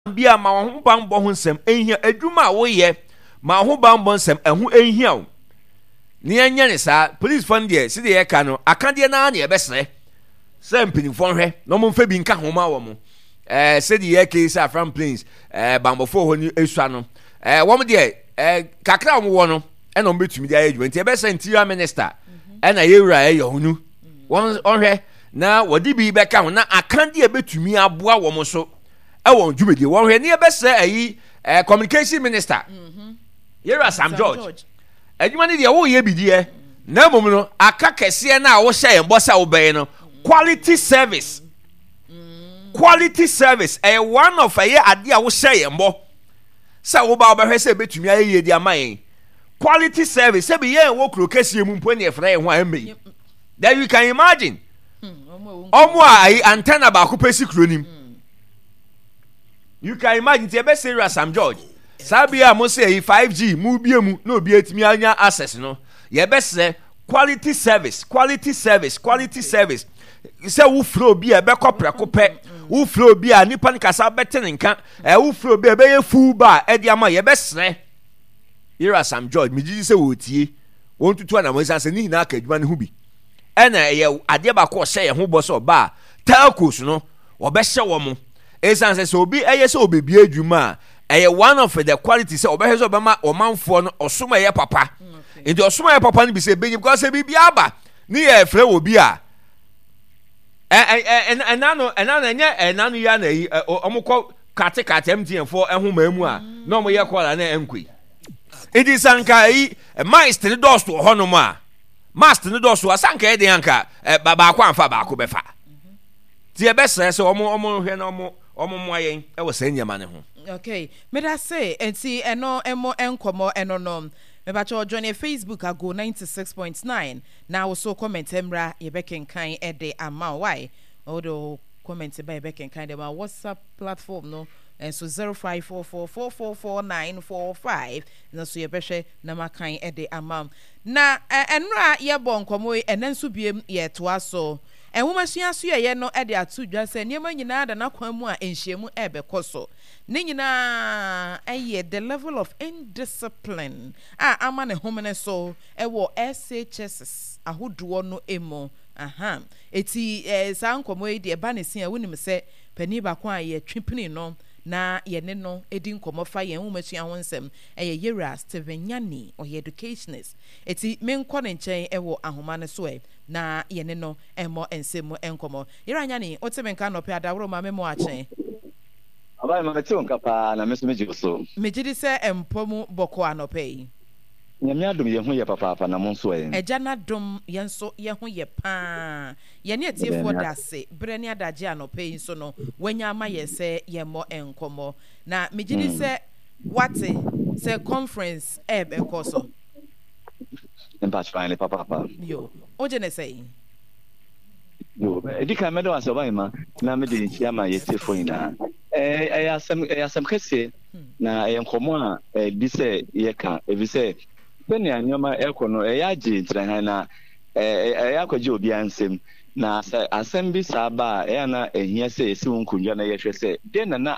bia ma wo ho ban bo ho nsem ehia adwuma a wo ye ma ho ban bo nsem ehu ehia wo ni anya ne sa police fund there si de ye ka no akade na na ye besere se mpinifo hwe no mo mfa bi nka ho ma wo mo se de ye case from plains bambofo ho ni esua no wo mo de kakra wo wo no e no betumi de ayedwu nti e be se interior minister e na yewura e yohunu won hwe na wodi bi be ka ho na akande e betumi aboa wo mo so e won dwumedi won hwe ni e be se ayi communication minister yewura Sam George adwuma ne de wo ye bidie na mom no aka kese na wo hye en bosa wo ben no quality service one of a year ade a wo hye en bo sa wo ba obehwe se betumi ayeye di amayen quality service se be ye wo kro kese mu mpo ne efra ye ho amei that you can imagine omo ai antenna ba ko pesi kro nim you can imagine te be serious Sam George sabia mo say 5G mu bia mu na obi atimi anya access no ye be say quality service say wo flow bi e be kopreko pe wo flow bi a nipa nkasa bete nka wo flow bi e be ye full bar e dia ma ye be sre ira Sam George mi gidi say wo tie won tutu na mo say ni na aka adwuma ne hu bi e na ye ade ba ko hye ye ho bo so ba telcos no wo be hye wo mo e san say obi e ye say obebi adwuma one of the quality say obehe so be ma omanfo no osoma ye papa nti osoma ye papa no bi say be because say bibia aba ni ye frɛ wo bi a enano ya na yi omukọ kate MTN4 ehoma a na omo ye call na enkui idi sanka yi master ne dos to ho no ma master ne dos wa sanka e de anka ba kwa amfa ba ko befa ti e be sɛ omo hwe na omo moayen e wo sɛ nyama ne ho. Okay, me da say enti eno emo enkomo eno no me ba cho join Facebook ago 96.9 na wo so comment emra ye bekenkan e de ama why odo comment by bekenkan de ma WhatsApp platform no and so 0544444945 na so ye behwe na makan e de ama na enra ye bon komo enen so biem ye to aso enwoma suaso ye no e de atu dwa se niema nyina da na kwan mu a enhyiemu e be koso ne nyina eye the level of indiscipline ama ne homene so e wo SHS ahodoɔ no emo eti sankomo e de ba ne sia wonim se pani ba kwa ye twepini no na ye ne no edi nkomo fa ye nwumasua ho nsem eye Yera Steven Nyani o educationist eti menkɔ ne nkyɛn e wo ahoma ne so na ye ne no emo ensem enkomo Yera Nyani o te menka no pe adawro ma me mo akyɛn Aba ma te onka pa na meso meji so mejidi se empomu boko anope nyame adom ye ho ye papa na mo so eja na dom ye nso ye ho ye pa ye ne atiefo dase bre ne adaje anope nso no wanya ama ye se ye mo enkomo na mejidi se wate se conference ebe koso impact finally papa yo oje ne say yo edika medo asoba ma na me de ntia ma ye tiefo ina ayasam kese na enkomo a bi se ye ka ebi se peni anyoma ekono eyaje ntran na yakwaje obi ansem na asem bi saba na ehia se esi wonkunja na yehwe se de na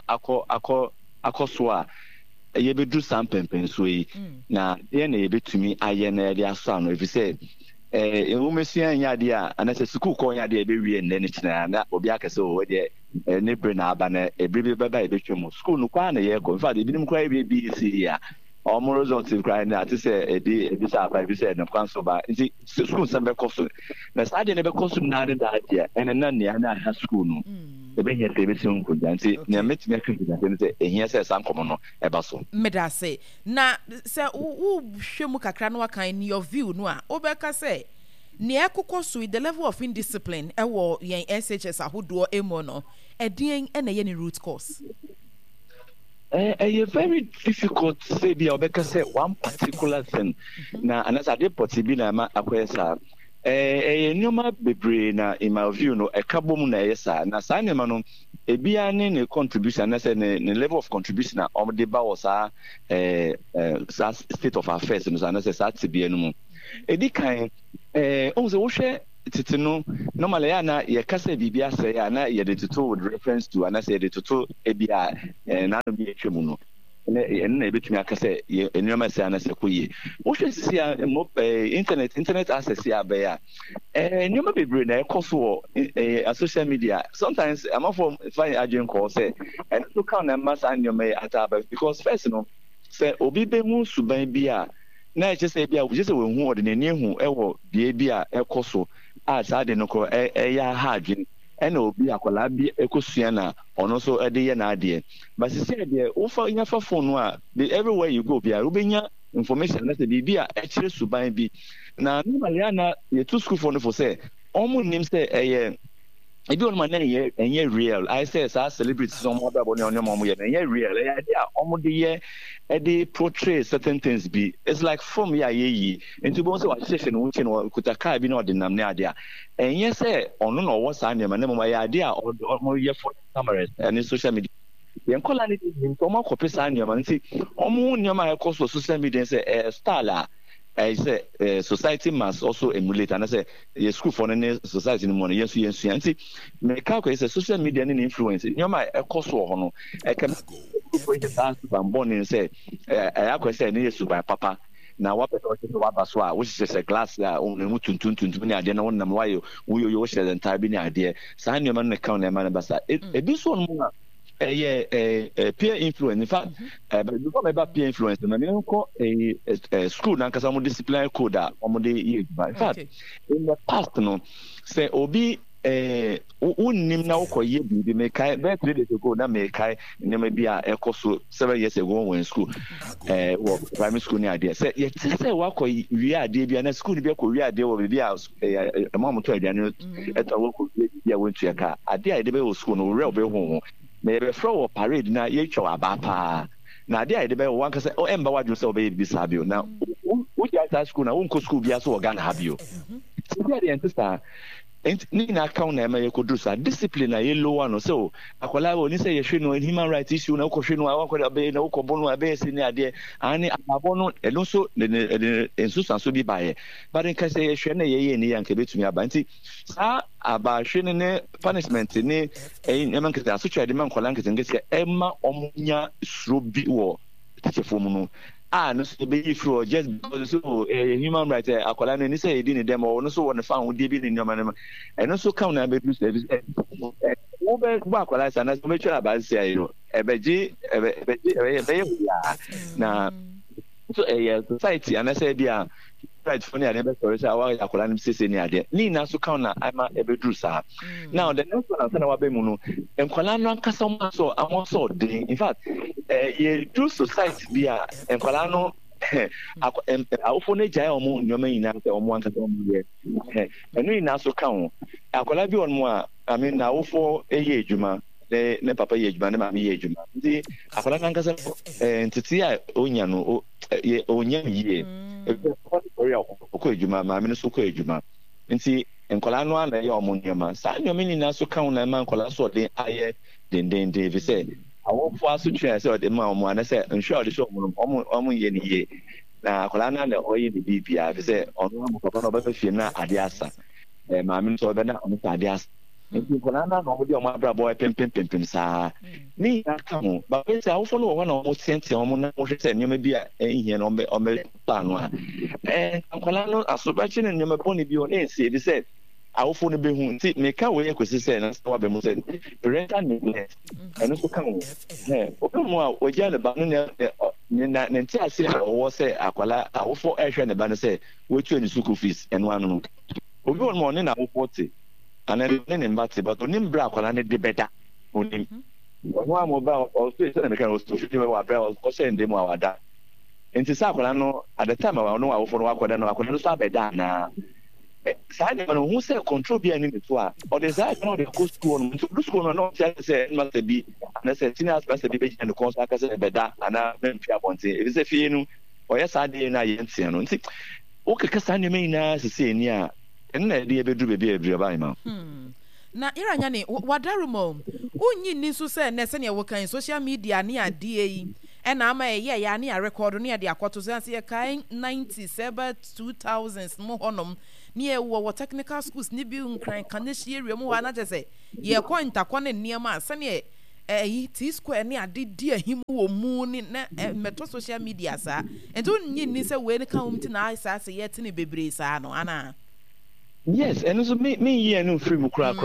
akoso a yebedu sampempen so yi na de na yebetumi aye na ade aso ano ebi se enwomesua nya de a anase school ko nya de ebe wie nne ne kyina na obi akase o de ne bre na aba na ebibi baba ebetwem school no kwa na ye ko in fact ebinim kwa ebi si ya omo results cry na ati say ebi sa ba ebi say na kwanso ba nti school sembe koso na sade ne be koso na de da dia ene na ne na ha school no ebe nya te beti nko nti ne metime akita nti say ehia say san komo no e ba so medase na say wo hwemu kakra no wakan in your view no a obeka say ne ekokoso with the level of indiscipline e wo yen SHS ahodo emo no edien e na ye ne root cause very difficult to say be obeka say one particular thing na anasa de possible na ma akwesa nyoma bebre na in my view no ekabom na yesa na sa nyoma no ebia ne contribution na say ne level of contribution na de ba was state of affairs no na say sa tibia no mu edi kan on se wo hwe titino normally na ye kasa bibia say na ye de tutu with reference to and say de tutu ebia na no bi etwemu no na ebetumi akasa enwema say na say koye wo hwe sisi internet access ya be ya enwema bebre na ekoso social media sometimes amafo find agent call say and to count na mass enwema ataba because first no say obi be hu suban bia na eche say bia wo je say wo hu odinani hu ewo bia bia ekoso saa de no ko ya ha adwin na obi akola bi ekosua na ono so de ye na ade but say de wo fa nya fa phone no a everywhere you go bia wo benya information na say bibia e kire suban bi na normally na ye to school for no for say omo nim say ebi on man na enye real I say sa celebrities some other boni on mo ye enye real ya dia omo de ye they portray certain things be it's like from ya ye into bon say wa session wo chi no kutaka bi na odinam na ade a enye say ono no wo sa na mo ya ade a omo ye for cameras and social media yen kola ni to mo ko pesa na ma nti omo nyama e ko social media say style I say society must also emulate and I say your school for any society no money yes nti me ka ko say social media ni influence nyoma e koso ho no e ka for the dance bambon say I ko say ni yesu by papa na wa peto so wa baso a wo hye glass a mu tuntun ni ade na wonnam wa yo wo hye the entire bi ni ade sa nyoma no ka na ma na basa e bi so no peer influence in fact before my peer influence na me ko school na kasa mo discipline code a mo de in fact in the past no say obi unnim na ukoye bibi me kai be 3 days ago na me kai nem bia ekoso 7 years ago when school wo primary school ni ade say ye say wa ko wi ade bia na school bia ko wi ade wo bia mama to aduane etawo ko bia wontu ya ka ade ade be wo school no real be ho me be flow parade na ye twa abapa na ade ade be wo kasa o emba wadwo say obe bisa bio na wo ja school na wo nko school bia so organ habio so dia de sister ni na account na me ko do sa discipline na ye low one so akola wo ni say ye hwe no human rights issue na ko hwe no akola be na ko bono abe si ni ade ani ababo no eno so enso sanso bi bae but in case ye hwe na ye ni yanke betumi aba nti sa aba hwe ne punishment ni man kete aso chade man kola nkete ngese ema omunya suro bi wo teachefo mu no no so be for just because so human rights akola no ni say e di ni dem no so won fa ho di bi ni nyoma no eno so count na be do service wo be gba akola sa na so me twa ba sia yi no ebeji na so society and I say bia right for ni ade be sorry say awa akola ni sese ni ade ni na so count na ama ebedru sa now the next one I say na wa be mu no enkola no ankasa mo so amon so dey in fact ye do society bia enkola no awofo ne jai omo nyoma nyina se omo ankasa omo ye enu ina so kan akola bi onmo a I mean na awofo eye ejuma ne papa ye ejuma ne mama ye ejuma ndi akola ankasa entity a onya no onya ye ko ejuma mama ne so ko ejuma nti enkola no ana ye omo nyoma sa nyoma nyina so kan na ma enkola so de aye den vi say awofo aso twa say o de ma omo ana say nsure de so omo ye ni ye na akola na na oye de bibia vi say ono mo papa no ba fie na ade asa mama so be na omo ade asa nti kola na no de omo abrabo pempem sa ni aka mo ba we say awofo no wo na omo tiente omo na mo hwe say nyoma bi a ehie no omo pa no a akola no asoba chi ne nyoma boni bi o na esi vi say awofo no behu nti meka we yakosi say na wa be mu say parental neglect eno so kan obi mu a oja ne ba no na nti ase wo say akwala awofo ehwe ne ba no say wetu ani school fees eno anu no obi mu ne na awofo te ana ne mbate but onim bra akwala ne de beda onim wo am ba o say na meka o so fi wa bra o say ndem awada nti sa akwala no at the time wa no awofo no akwada no so abeda na sa de no who say control bi ani to a or the side no the cost school no to school no say must be na say senior must be be and cost aka say beda ana memfia bonte e say fie no o yes ade na ye ntia no nti o keka sa ne mai na sese ni a enna de be du be be ba ma na iranya ne wadarumo unyi ni so say na se ne wo kan social media ne ade yi ena ama ye ya ne record ne de akoto say say kan 97 2000s mo honom near what technical schools ni bi nkran kan hye area mu na je say ye kwanta ne niema sane T square ni ade di ahim wo mu ni na meto social media sa ento nyi ni se we ni ka hom ti na isa se ye tini bebre sa no ana yes and so me ye no free mu kra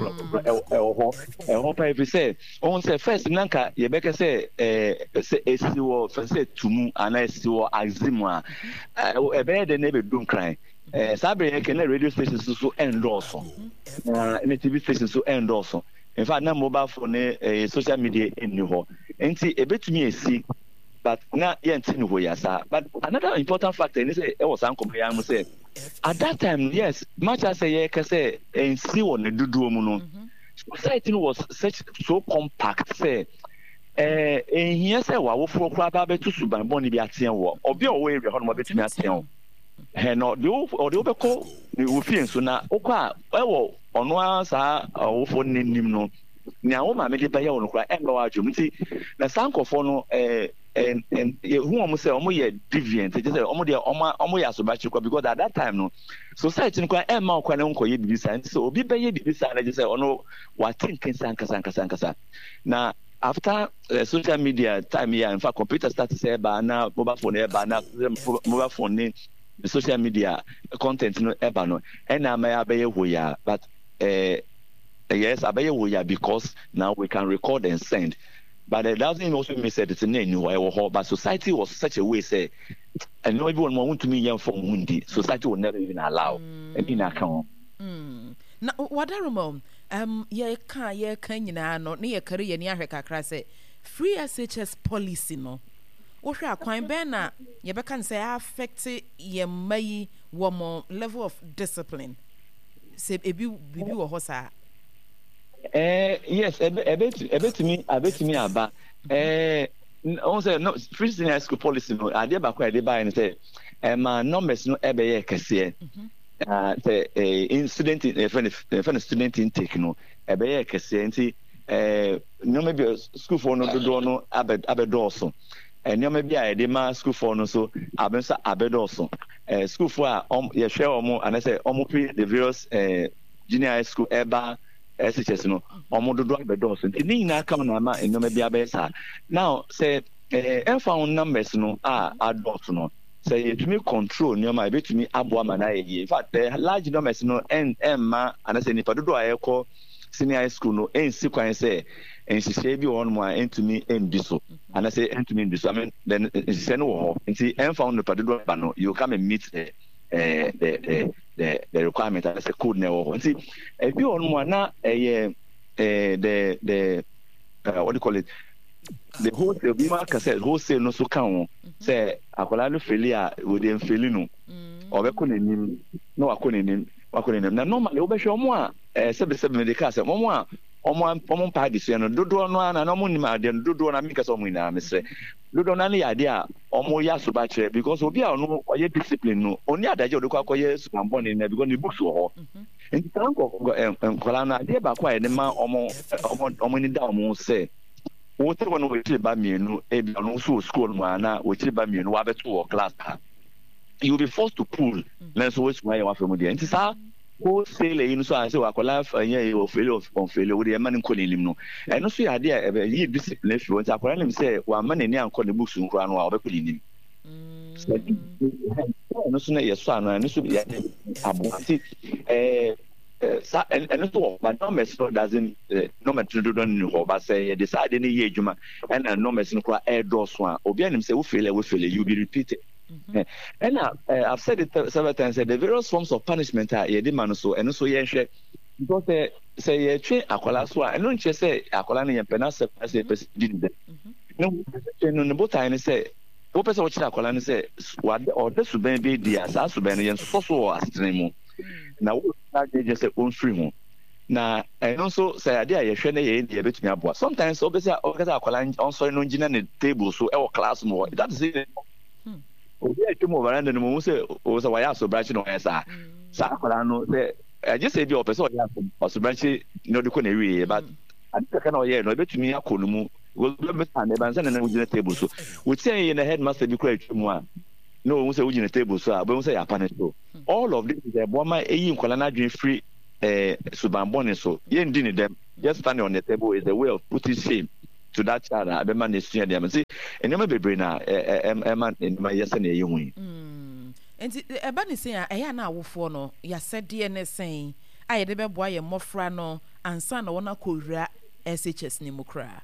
ho pa if say on say first nanka ye beka say say esiwo first say tumu ana esiwo azimu a be de na be dum kran sabre ye ken radio stations so endorse na TV stations so endorse. In fact, na mobile phone social media in ho. Enti ebetumi esi but na yenti no yasa. But another important factor is say e was ankomo ya say at that time yes much as say say ensi won duduo mu no society was so compact say here say wa wo fo kra ba betu suban boni bi aten wo obi o we area ho no betumi aten wo he no de obeko ni wo fie nso na okwa ewo ono asa wo fo nim no ni awo ma me de baye wo kra emba wa dwom nti na sankofo no who almost say omo ye deviant just say omo de omo ya so ba chikwa because at that time no society no kwa emma kwa na nko ye bibisa so obi baye bibisa na just say ono wa think kasa na after social media time here in fact computer start to say ba na mobile phone ni social media content no eba no and am ya baye hoya but yes abaye hoya because now we can record and send. But that doesn't also mean that it's a name. But society was such a way say, and no everyone want to me young from Mundi. Society will never even allow in account. Now, what are you, ye can no near career near her crass free SHS policy no. What are quite banner? You can say affect ye may one level of discipline. Say a view or hosa. Yes, a bit to me about also no free senior school policy no idea back where they buy and say my numbers no ebe kese in student in student intake no ebe kese nti no maybe school for no do no abedoso no maybe I dey ma school for no so abensa abedoso school for ye share omo and I say omo pre the various junior high school eba SHS no omododo abedos ni na aka na ma enoma bia be sa now say found numbers no adult no say yetumi control ni ma betumi abo ama na ye in fact large numbers no ma and say nipa dodo ayeko senior high school no ensi kwan say ensise bi won mo entumi endi so and say entumi endi so I mean then ensise no ho nti found nipa dodo ba no you come and meet the requirement as a code now. See, if you on one the what do you call it? The wholesale Bima said wholesale no so count say akola no failure with them failing no or we couldn't no akonim na normally we be sure mo a medical say mo a omo party so no dodo no na no mo ni ma de dodo na mika so mo ina me say dodo na ne yade a omo ya so ba kire because obi a no oye discipline no oni adaje odokwa koye super born na because the books wo nti tanko kola na de ba kwa ne ma omo ni da omo say wo te wono we tire ba mienu e bi no so school mo na we tire ba mienu wa beto wo class you will be forced to pull let's always why you from there nti sa wholesale you know so I say wakola anya o failure on failure we dey man nko nelim no eno so ya dey e discipline fi won akola nim say wa man ni anko ne books nkura no a obekuli nim no so na yeso anu eno so ya aboti sa eno so but no mess doesn't no matter do don know but say you decide any year adwuma and no mess nkura e do so a obi anim say we fail you be repeated. And I've said it several times that the various forms of punishment are ye demand so and so ye share because say ye train akola so and no say akola na yempe na say did that no both time say o person wo chira akola ni say or the suban be dia sa suban yen so astre mu na wo na je say on free ho na and also say ade ye hwe na ye dey betumi aboa sometimes o be say akola on so no ngina na table so e wo class mo that is it. Obi atumo varanda no mo se o se waya so branch no esa sa akola no se just say bi o person o so branch no de ko na wi but ade ka na o ye no betumi akonu mu go be stand e ban se na na ugina table so we say in the headmaster bi ko atumo a no we say ugina table so a be we say ya pane so all of this is a boma nkwala na adwen free subambone so yen di ne dem just standing on the table is a way of putting shame to that child abema na sua dem say enema bebre na enema yesa na eyi hu enti eba ne say eya na awofo no ya sede ne sen aye de beboa ye mofra no ansa na wona kowura SHS ni mukra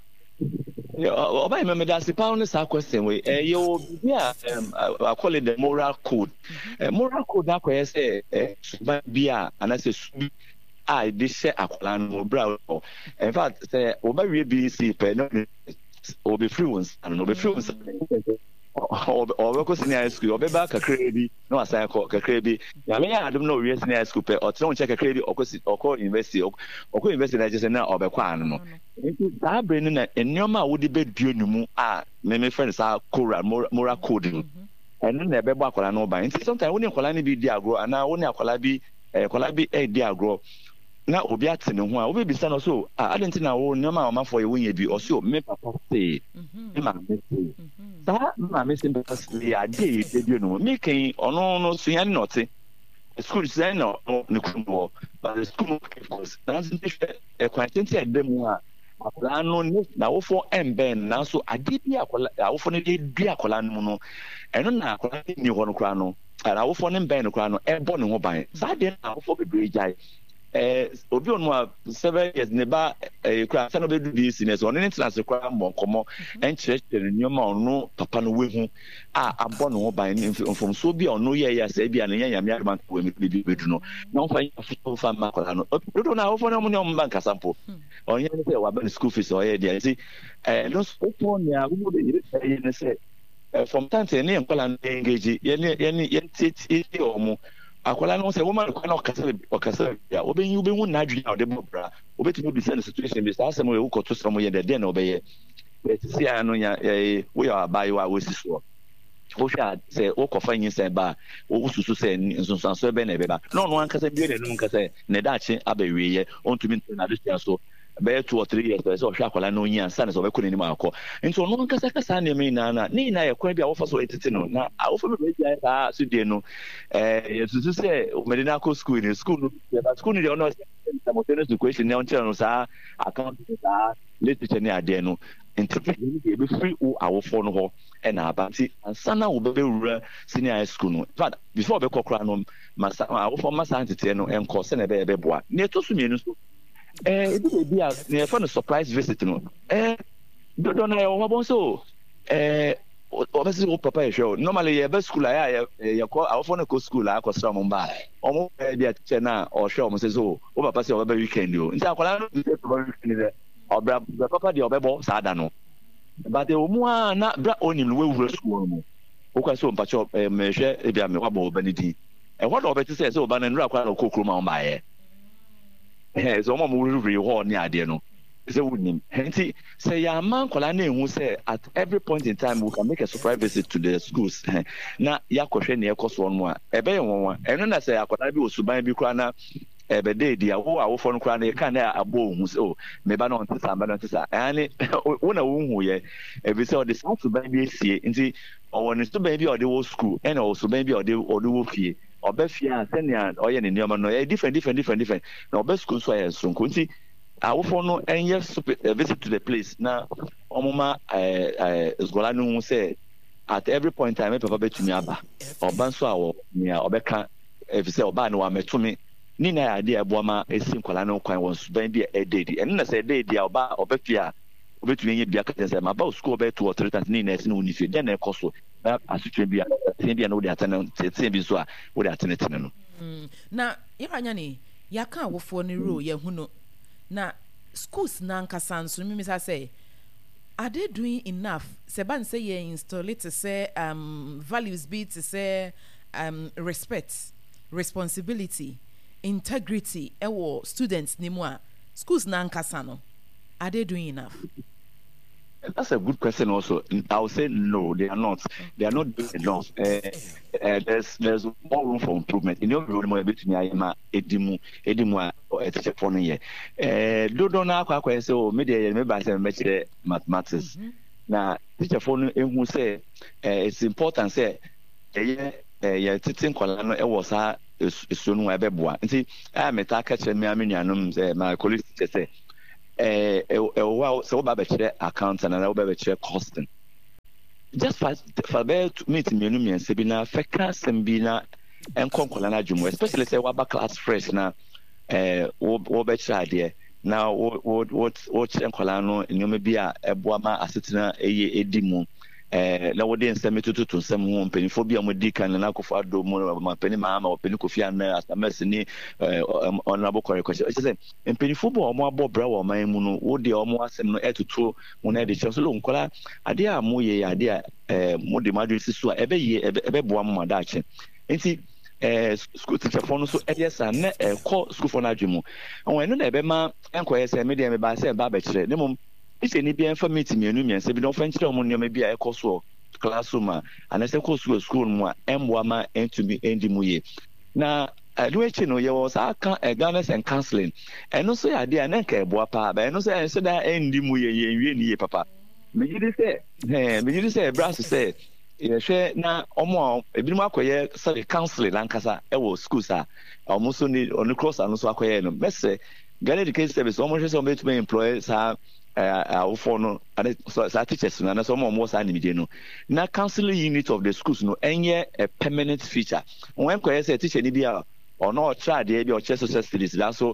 oba me da si pa on sa question we you bia I call it the moral code moral code na ko say bia anase I this share akwala no bra in fact say oba we BC pe no obi free ones and obi free ones or go senior school obi ba kakra bi no assign ko kakra bi ya me ya adum no we senior school pe o tron check kakra bi okọ university okọ university na just na obekwa anu no nti da bre ni na enyoma wo de beduo numu a me friend sa coral moral code enu na ebe gba akwala no ba nti sometimes woni akwala ni bi di agro ana woni akwala bi di agro na obi atene ho a obi bisa no so adenti na wo nyoma o mafo ye wonye bi o so me papa say ma me say sa ma me say because we are dey dey no me kan ono no so yan note school say no ne kuno but the school because that's the quantity of them a akwala no na wo fo emben na so ade bi akwala wo fo ne dey akwala no no eno na akwala ni ho no kra no na wo fo ne emben no kra no ebo ne ho ban sa de na wo fo bebre jai obi onwa 7 years ne ba kra sa no be do business on internet kra mo komo enchire nyoma onu papa no wehu abo no ho ban from so bi onu ye ya sa bi an nya me arman ko me bi bedu no na fa fa ma kola no do na ho fo no mo ne bank sample onye ne say wa ban school fees o ye dia see no so ne a wo de ye ne say from time to ne nkola engage ye ti omo akwala no say woman ko na okasa ya obenyu na adwene na odebra obetimi bi send situation bi say we ko to so mo ye de na obeye but see anu ya we are buy wa we si so o sha say o ko fanyin say ba o susu say nsunsan so be na be ba no ankasa bi na nkasa ne dachi abawie ye ontumi na do so be 2 or 3 years so hwa akwala no nya san so be ko ni ma akọ nti ono nkasa na me na ye kwa bi a wo fa so etiti no na wo fa be ja ka so de no yesusu say o medina ko school ni de ono simultaneous equation ne on tell no sa account sa literature ni ade no nti be free o awofo no ho e na abanti ansana wo be wura senior high school no but before be kokra no masa awofo masa antete no enko se na be boa ne to so mienu so it will be a near surprise visit no don't know what so obviously papa show normally your best school ya call our phone go school I ko sra mo ba omo be a teacher na or show mo say so o papa say o be weekend o nti akola no be weekend there obra papa dey obebo sa da no but e omu a na bra onim no we wura school mo o kwa so mpacho me hwe e bia me wa bo ba ni di e what obeti say so ba na nura kwa no kokoro ma ba ye so mo re ho ni ade no say wonim henti say ya man kola na ehu say at every point in time we can make a surprise visit to the schools na ya kohwe na ekoso no a ebe ye wonwa eno na say akola bi osuban bi kura na ebe dey dia wo fo no kura na ka na abo hu so me ba no ntisa ani wona wo hu ye ebe say o de suban bi esie nti o won suban bi o de wo school and o suban bi o de wo fie obefia senior oye ne nioma no different na obeschool so ya sonko nti awofo no enye visit to the place na omuma esgola no say at every point time papa betumi aba oban so awo nia obeka efise oba na wa metumi ni na ade eboama esi nkola no kwan won suban bi ededi eno na say ededi oba obefia obetumi enye bia ka say ma ba school be 2 or 3 times ni na esi no unifie den na ekoso na asutwe bia no de atana tete bi so a wo de atana tene no na iranya ni yaka awofo ni ro ye hu no na schools na nkasa nso mi sa say are they doing enough se ban say ye install it to say values be to say respect, responsibility, integrity ewo students ni mo a schools na nkasa no are they doing enough? That's a good question also. I would say no, they are not. They are not doing enough. There's more room for improvement. In your room, more between Ayama, Edimu, or a teacher for me. Do not quite say, oh, maybe I say mathematics. Now, teacher for me who say it's important. Say, teaching Colano, it was sunu ebeboa nti meta ka kire me amnuanom say my colleagues say so ba be kire account na ba be kire costing just for meet me no se bi na feka sem bi na enkonkola na dwumo especially say wa ba class fresh na wo be kire ade na wo enkola no nyoma bi a eboa ma asetena edimu na wo de nsem tututu nsem ho mpanifo bi a mo di kan na akofo ado mo ma pani ma pani kofi an asames ni honorable correction say mpanifo bo mo abo bra wo man mu no wo de mo asem no etutu mo na de so lo nkola ade a mo ye ade a mo de ma do sisu a ebe boa mo da ache nti school teacher for no so yes na school for na dwemu won no na ebe ma enkoye say me de me ba say ba be kire ne mom ise ni bia fa meet mienu miense bi no fa nkire mo nyoma bia ekoso classroom and say ko school mu a emboa ma entumi endi mu ye na aduechi no ye was aka guidance and counseling eno so ya dia na nka eboa pa ba eno so enso da endi mu ye enwie ni ye papa me yiri say brass say ye hwe na omo ebinim akoye say counseling lankasa e wo schools a omo so ni on cross anu so akoye no messe Ghana Education Service omo hwe say omo betumi employ sa for no and so teachers na so more sa ni no na counseling unit of the schools no enye a permanent feature when ko say teacher ni bia or no try dey bi or social studies la so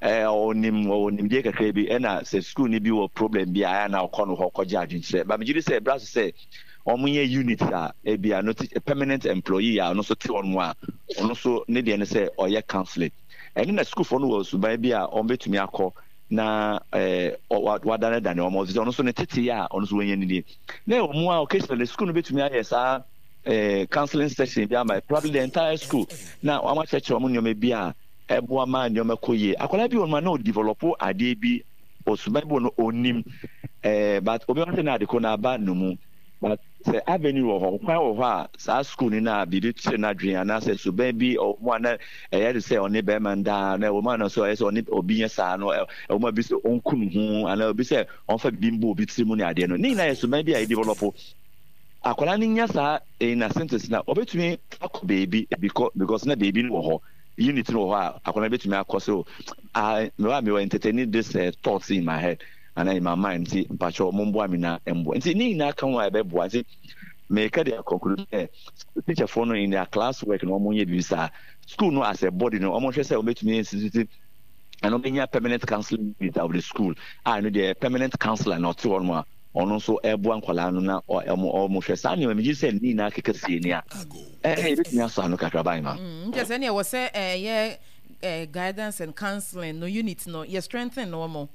onim dey kakra bi e na say school ni bi wo problem bi aya na ko no ho ko ja adwinche ba me gidi say brass say omunye unit a e bia no a permanent employee a no so ti on wa ono so ne dey ne say or counseling and na school for no was by bia on betumi akọ na wadane dane omo visit ono so ne tete ya ono so wenye ni na omo a occasionally school no betumi aye sa counseling session bi am probably the entire school na o ma church omo nyoma bi a ebo ma nyoma koye akola bi on ma na develop ade bi osuba bi no onim but obi want na de ko na ba no mu but say avenue wo kwan wo ha sa school ni na bi tire na dwen ana say so ba bi o mo na dey say on be man da na wo man so say on obi nya sa no o ma bi so onkun hu ana obi say on fa bimbo obi tire mu ni ade no ni na so ba bi a develop akola ni nya sa na sentence na obetumi akọ baby because na baby no ho unit no ho akola betumi akọ so me were entertaining this thoughts in my head and in my mind see mpacho mombo amina embo nti ni na kan wa be boa nti me ka dey conclude teacher for no in their class work no mo nye bi sa school no as a body no omo hwe say obetumi institute and obenya permanent counseling with of the school no the permanent counselor not to one ono so ebo ankwala no na omo hwe sa ne me gi say ni na kekese ni a betumi aso no kakra bai ma just any was say guidance and counseling no unit no you strengthen no more.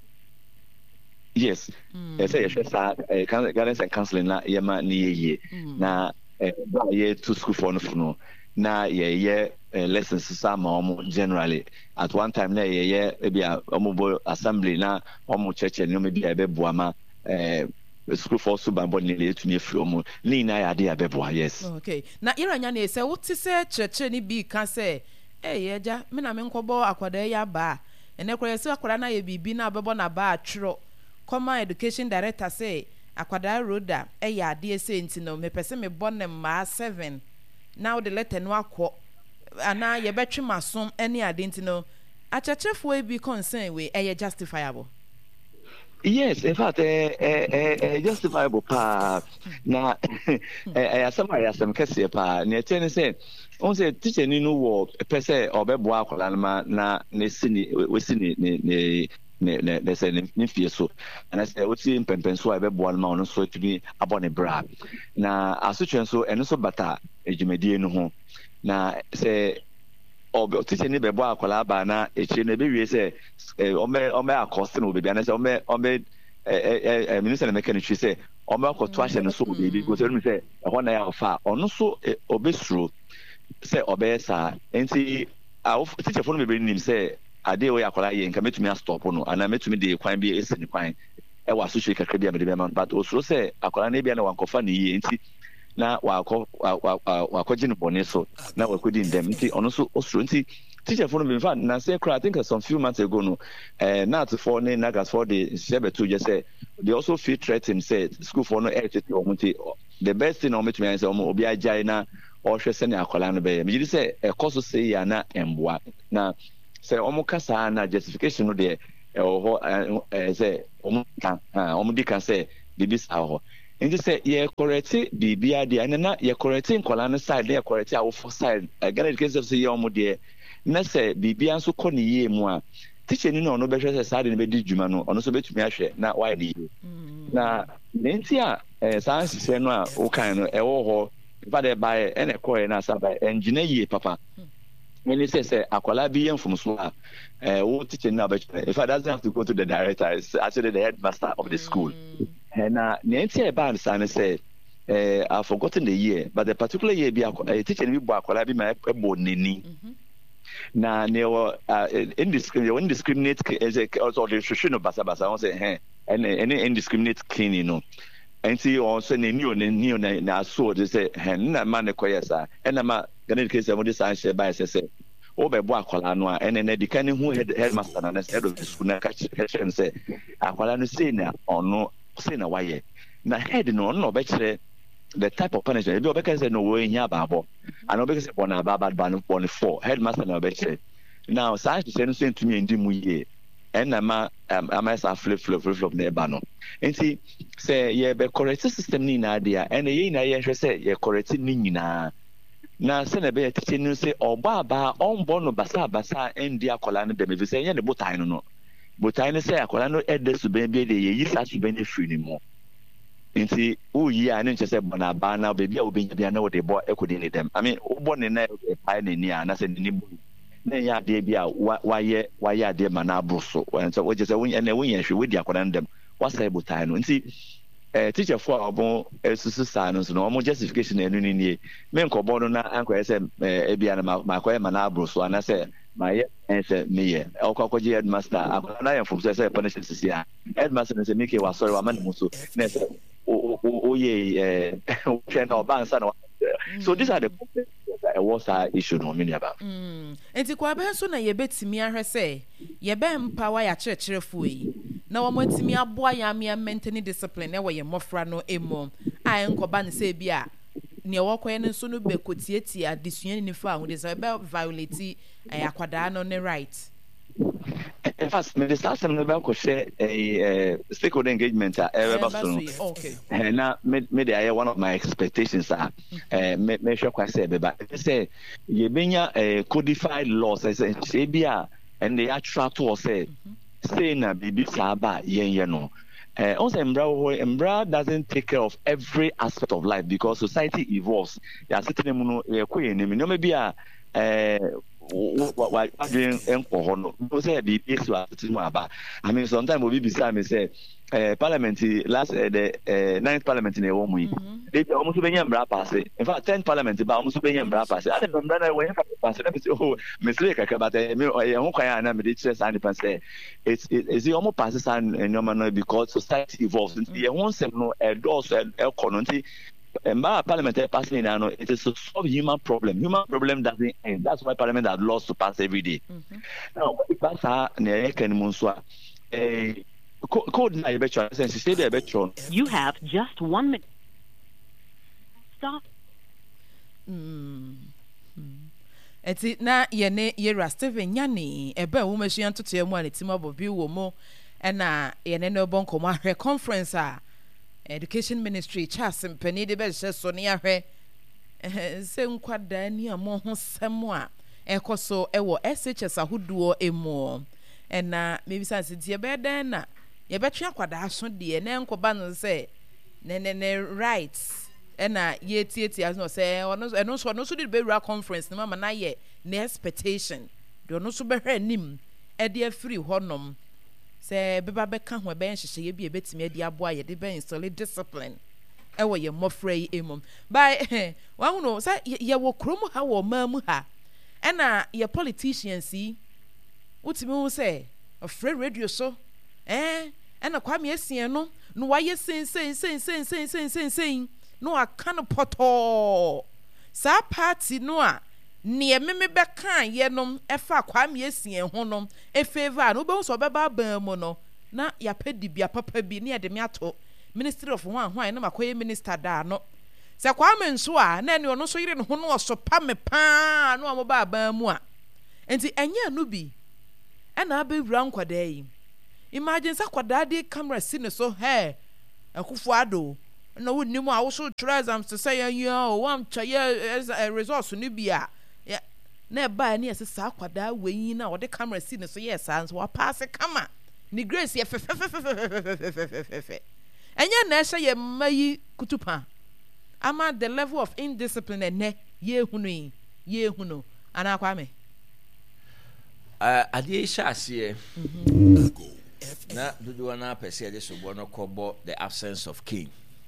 Yes, say guidance and counseling na yema ni ye na ye to school for no na ye lessons some generally at one time na ye maybe omo assembly na omo church no maybe ebeboa ma school for subambo ni le tumi from ni na ya de ebeboa yes. Okay, na iranya na say what say church ni bi ka say eja me na me nkobo akwada ya ba ene kwere say akwada na ye bibi na bebo na ba atwro Common Education Director say akwada roda ya ade say ntino me pese me bonne ma 7 now the letter no akọ ana ye betwe masom ene ade ntino achachefo e bi concern we justifiable. Yes, in fact, justifiable pa na asem kese pa na tene say on say teacher ni no wo pese obebo akwala na ne sini we sini ne say ne fie so and I say what see pempen so ebebo alma on so to be abone bra na asotwen so eno so bata ejumedie no ho na say teacher ni bebo akwala ba na echi na be wie say ome akoste no baby and say ome minister na mechanic say ome akoto ahye no so baby go say me say ho na ya fa ono so obesuro say obesa enti teacher for no be nim say ade we akola ye nka metumi stop no ana metumi de kwan bi esini kwan e wa so shiri kakra bi am de be man but osuro say akola na bia na wankofa na ye enti na wakọ gin bone so na wakodi ndem nti ono so osuro nti teacher for no be in fact na say I think some few months ago no not for ne nagas for the shebetu just say they also feel threatened say school for no equity or the best thing on me to say obi ajai na ɔhwɛ sɛ ne akwala no bɛyɛ megye sɛ ɛkɔ so sɛ yɛ na emboa na sɛ ɔmo kasa na justification no de ɛwɔ hɔ sɛ ɔmo di ka sɛ bibi saa hɔ nti sɛ yɛ correct bibi ade ɛna na yɛ correct nkwala no side na yɛ correct awofo side Ghana education sɛ yɛ ɔmo de na sɛ bibi nso kɔ ne yie mu a teacher ni na ɔno bɛhwɛ sɛ saa de ne bɛdi dwuma no ɔno nso bɛtumi ahwɛ na wayɛ ne yie na ne nti a saa nhyehyɛ no a wokan no ɛwɔ hɔ ba de ba ɛna ɛkɔɛ na asa ba ɛngyina yie papa ɛne sɛ akwala bi yɛ mfomso a wo teacher ni na bɛkyerɛ if I doesn't have to go to the director it's actually the headmaster of the school na ne nti a ɛba saa ne sɛ I've forgotten the year but the particular year bi teacher ni bi bɔ akwala bi ma ɛbɔ n'ani na ne wɔ indiscriminate also the hwehwɛ no basabasa wɔn sɛ ɛne indiscriminate cleaning no nti ɔsɛ n'ani na aso de sɛ na ma ne kɔyɛ saa ɛna ma Ghana education mo de saa nhyɛ ba ɛsɛ sɛ wobɛbɔ akwala no a ɛne na di kan hu headmaster na head of the school na kakyɛ sɛ akwala no sei na ɔno sei na wayɛ na head no ɔno na ɔbɛkyerɛ the type of punishment ebi ɔbɛka sɛ no wɔ ehia baabɔ ana ɔbɛka sɛ bɔ na aba no bɔ ne 4 headmaster na ɔbɛkyerɛ now saa nhyehyɛ no nso ntumi ndi mu yie ɛna ma ɛsa flip na ɛba no nti sɛ yɛbɛ correct system ni nyinaa deɛ ɛna yɛn nyinaa yɛhwɛ sɛ yɛ correct ni nyinaa na sɛ na ɛbɛyɛ teacher no sɛ ɔbɔ aba ɔmbɔ no basa ɛndi akwadaa no dɛm efi sɛ ɛnyɛ ne botan no botan no sɛ akwadaa no ɛda suban bi de yɛyi saa suban no firi ne mu nti woyi a ne nkyɛ sɛ bɔ na aba na baabi a wobɛnya bia na wɔde bɔ ɛkɔdi ne dɛm wobɔ ne na ɛpae n'ani a na sɛ n'ani bu na ɛyɛ adeɛ bi a wayɛ adeɛ ma na aboro so wogye sɛ wonya hwɛ wodi akwadaa no dɛm wasɛe botan no nti teacherfoɔ a ɔbɔ susu saa no nso no ɔmo justification ɛno ne nie me nkɔbɔ no na ankɔyɛ sɛ ebia no makɔyɛ ma na aboro so anasɛ mayɛ ɛsɛ meyɛ ɔkɔkɔgye headmaster akwadaa no ayɛ mfomso sɛ punish sisi a headmaster no sɛ meke wasɔre wama ne mu so na ɛsɛ woyɛ hwɛ na ɔba nsa na so these are the problems that was our issue no mean about enti kwa bɛn so na yɛbɛtimi ahwɛ sɛ yɛbɛmpa ya kyerɛkyerɛfoɔ yi na wɔn atimi aboa yɛamea maintain discipline ɛwɔ yɛn mmɔfra no emu a nkɔba ne sɛ bi a nea wɔkɔɛ no nso no bɛkɔtietie adesua ne fa ho de sɛ ɛbɛ violate akwadaa no ne right. In fact, me start some level ko share a stakeholder engagement and now me dey one of my expectations are me sure kwase say but say ye benya codified laws say bia and the actual to say na bibi saba yen no also Embra doesn't take care of every aspect of life because society evolves ya sitting mu no ko yen no maybe a what doing enko no say be issue aba I mean sometimes we be say me say parliament last the 9th parliament in ewo mu yi they almost be nyambra pass in fact 10th parliament ba almost be nyambra pass I don't know when pass let me say oh mistake but me ho kwan na me dey chere say say it's almost passes and normal because society evolves ye ho nsem no doors economy parliament passing in it is to solve human problem doesn't end. That's why parliament has laws to pass every day. Now pass code na since say the you have just 1 minute. Stop. Eti na yene yera Steven Nyani ebe wo masua ntoto emu an etima bobi wo mo na yene no bon komo ahwe conference a Education Ministry Charles Mpani de be so ne ahwe se nkwada ni amo ho sem a ekoso ewo SHS ahoduo emu na maybe sense die be den na ye betwe akwada aso de na enkoba no se ne rights na ye tieti as no say ono so de be ra conference na mama na ye na expectation de ono so be hwa nim e de afiri honom se beba beka ho be nhyehyɛ ye bi ebetimi adi aboa ye de be install discipline ewo ye mofra yi emom by wa hu no say ye wo krom ha wo mamu ha na ye politicians yi utimi hu say afre radio so na kwame asien no no wa ye sen no aka no poto sa party no a ne meme beka ye nom efa kwame asien ho nom favor no be so beba ban mu no na ya pedi bia papa bi ne de me ato Ministry of Hwan na makoye minister da no se Kwame nso a na ne ono so yire ne ho no so pa me pa no amo ba ban mu a enti enye no bi e na abewura nkwada yi imagine sa kwada de camera si ne so he akufo ado na wonni mu a wo so try exams to say you want to resource no bi a na ba ne yesi sa kwada weyi na wo de camera si ne so yes ans wa pass kama ni grace ye fe enye na ehye ye mayi kutupa ama the level of indiscipline ene ye hunu ana Kwame ade shase na dodo na pese de so bo no kobo the absence of king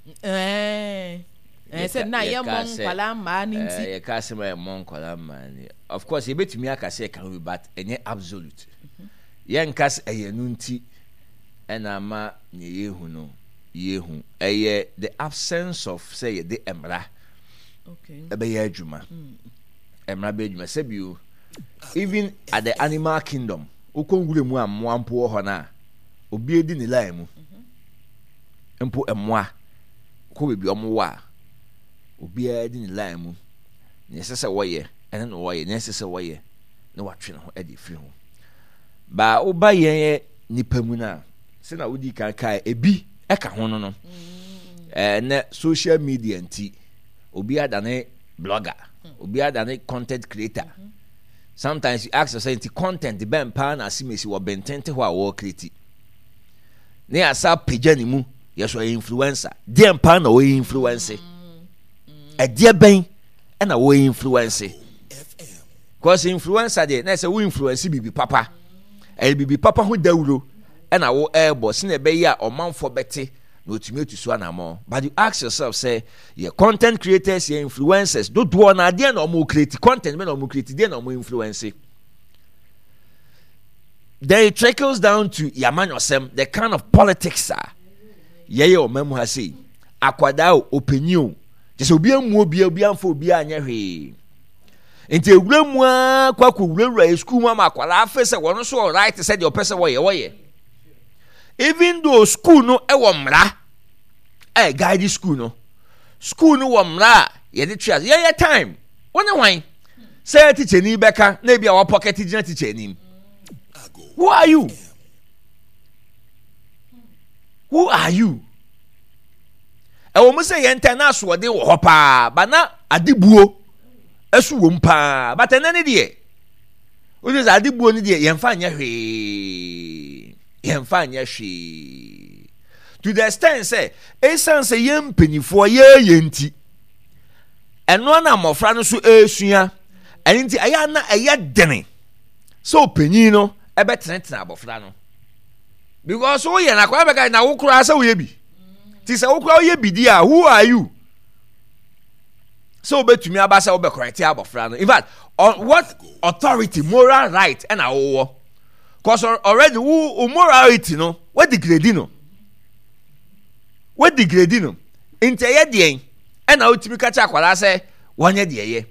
say na ye mon kwala ma ni nti ye ka se ma mon kwala ma ni of course ye betumi aka say can we but enye absolute ye nka se ye nu nti ena ma ne ye hunu the absence of say the emra ebe ye adwuma emra be adwuma se bio even at the animal kingdom ukongure mu amwampo ho na obi edi ni line mu empo emwa ko bebi omwa obi edi ni line mu ne sese woye ene no woye ne sese woye ne watwe ne ho edi firi ho ba oba yen nipa mu na se na wodi kan kai ebi eka ho no na social media nti obi adane blogger obi adane content creator sometimes you ask yourself the content the ben pa na simesi wo bentente ho a wo create ne asa page ni mu yeso influencer dem pa na wo influence de ben na wo influence cause influencer de na say wo influence bibi papa bibi papa ho dawuro na wo airbo se na be ya omanfo bete no timeti so anamo but you ask yourself say your content creators your influencers do na dey na omo create content me na omo create dey na omo influence then it trickles down to yamanyosem the kind of politics ye o memu ha say akwada opinion just obi amu obi amfo obi anya hwe enti ewura mu akwa wura school mu akwala afese wono so right said your person woye even though school no ewo mra guide school no wo mra ye de twa ye time wona wan say teacher ni beka na bia wa pocket gina teacher ni who are you ewo mo say ye ntana so de wo hopa ba na adibuo esu wo mpa but enani de o de adibuo ni de ye mfa nya hwe to the extent say essence ye mpanifo ye nti eno na mofra no so esua enti aya na aya dene so panyin no ebe tenetena abofra no because wo ye na kwa be ga na wo kura say wo ye bi ti say wo kura wo ye bi di who are you so betumi abasa wo be correct abofra no in fact what authority moral right and awo cause already who morality no what degrade no inte ye de en na otimi ka cha akwara se wonye de ye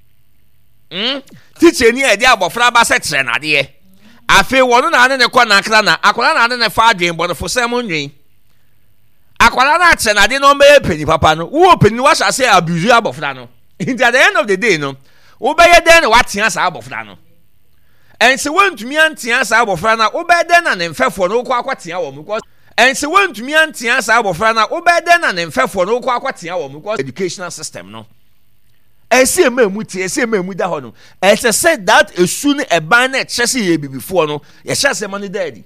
teacher ni e de abofra ba se tre na de afi wono na ne ko na kra na akwara na ne fa adwen bo no fo se mo nwen akwara na tre na de no me peni papa no wo peni wa sha se abuse abofra no into at the end of the day no wo be ye den wa tia sa abofra no and se wontumi antia sa abofra na wo be den na ne mfefo no kwa akwatia wo mu and se wontumi antia sa abofra na wo be den na ne mfefo no kwa akwatia wo mu educational system no ese emamu tie ese emamu da ho no ese said that esu ne eban na chese ye bibifo no ye chese money daddy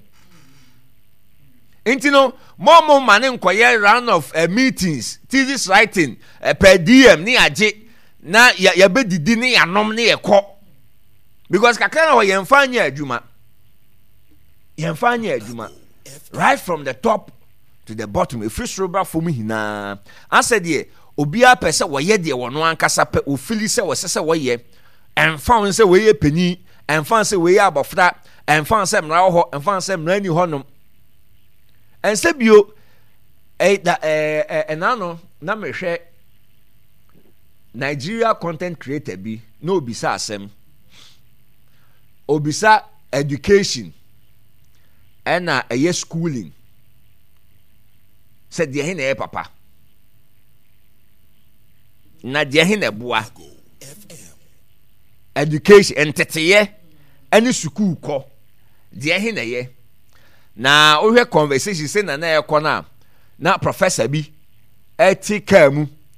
intino momo mane nkoye round of meetings thesis writing per dm ni age na ya bedidi ni yanom ni yekọ because kakra na ho yemfanya adwuma right from the top to the bottom if free bra for me hina asede obi a pese wo ye de wono ankasa pe ofili se wo sese wo ye enfan se wo ye pani enfan se wo ye abofra enfan se mra ho enfan se mra ni honom ense bio enano na mehwe Nigeria content creator bi no obisa asem obisa education ena eye schooling said the hen papa na deɛ he na ɛboa education nteteyɛ ɛne sukuu kɔ deɛ he na yɛ na wohwɛ conversation sɛ na ɛkɔ na professor bi ɛte kaa mu